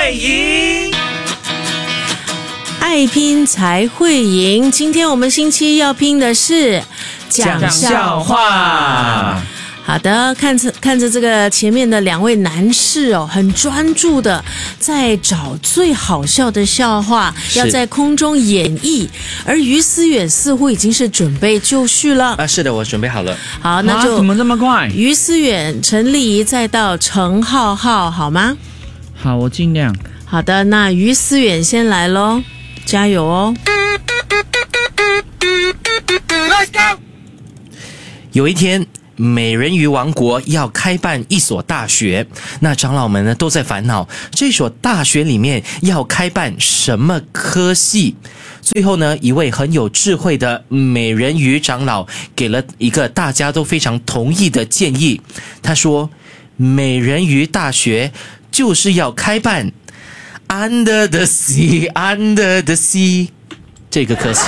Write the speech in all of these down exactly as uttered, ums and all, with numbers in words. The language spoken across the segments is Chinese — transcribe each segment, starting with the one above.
会赢， 爱拼才会赢。今天我们星期一要拼的是讲笑话。 好的，看着看着这个前面的两位男士哦，很专注的在找最好笑的笑话，要在空中演绎。而于思远似乎已经是准备就绪了啊，是的，我准备好了。 好，那就、 啊、怎么这么快？ 于思远、陈丽仪再到程浩浩，好吗？ 好，我尽量。 好的，那于思远先来咯，加油哦！ Let's go。 有一天，美人鱼王国要开办一所大学，那长老们呢都在烦恼，这所大学里面要开办什么科系？最后呢，一位很有智慧的美人鱼长老给了一个大家都非常同意的建议。他说，美人鱼大学就是要开办 Under the Sea Under the Sea 这个科系。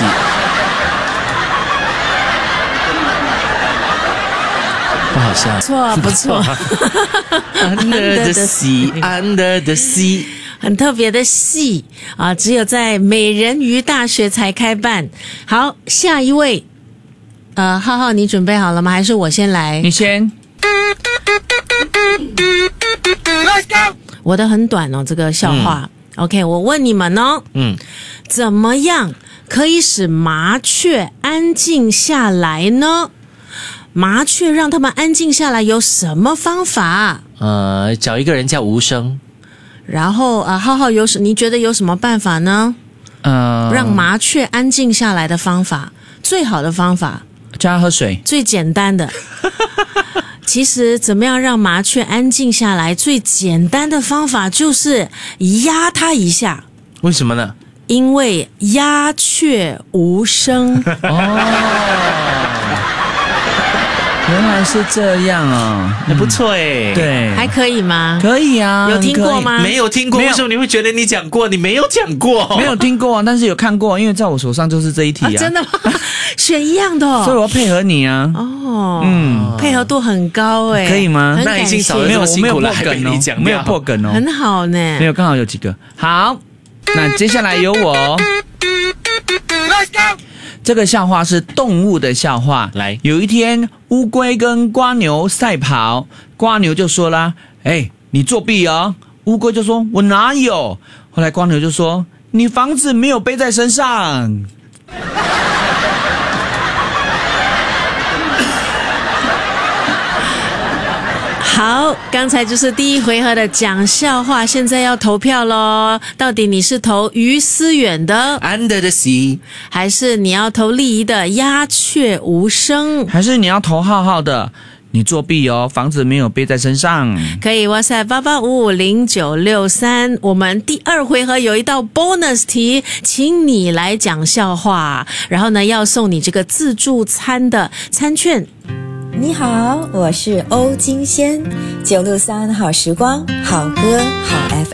不好笑， 不错不错 Under the sea, Under the sea， 很特别的戏啊，只有在美人鱼大学才开办。好，下一位，呃，浩浩，你准备好了吗？还是我先来？ 你先。 Let's go。 我的很短哦，这个笑话。嗯、OK， 我问你们哦，嗯，怎么样可以使麻雀安静下来呢？麻雀让他们安静下来有什么方法？ 呃，找一个人叫无声。 然后啊，浩浩有什？你觉得有什么办法呢？ 呃， 让麻雀安静下来的方法，最好的方法， 叫他喝水， 最简单的。其实，怎么样让麻雀安静下来？最简单的方法就是压它一下。 为什么呢？ 因为鸦雀无声。 哦。原来是这样啊， 还不错哎， 对， 还可以吗？ 可以啊， 有听过吗？ 没有听过，为什么你会觉得你讲过？你没有讲过， 没有听过，但是有看过，因为在我手上就是这一题啊。 啊真的吗？选一样的哦， 所以我要配合你啊。 哦，嗯，配合度很高哎， 可以吗？ 那已经少了这么辛苦了，还被你讲， 没有破梗哦， 很好呢， 没有，刚好有几个。好，那接下来由我。Let's go。这个笑话是动物的笑话。 来， 有一天，乌龟跟蝸牛赛跑，蝸牛就说啦：“哎，你作弊哦。”乌龟就说：“我哪有？”后来蝸牛就说：“你房子没有背在身上。” 好，刚才就是第一回合的讲笑话，现在要投票咯。到底你是投于思远的 Under the Sea， 还是你要投丽仪的鸦雀无声， 还是你要投浩浩的你作弊哦，房子没有背在身上？ 可以 WhatsApp 八八五五零九六三。我们第二回合有一道 bonus 题，请你来讲笑话，然后呢要送你这个自助餐的餐券。 你好，我是欧金仙，九六三好时光，好歌好 F